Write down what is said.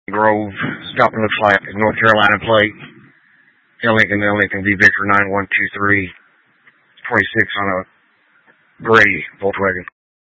Grove. Stopping looks like a North Carolina plate. Lincoln V Victor 9123 26 on a gray Volkswagen.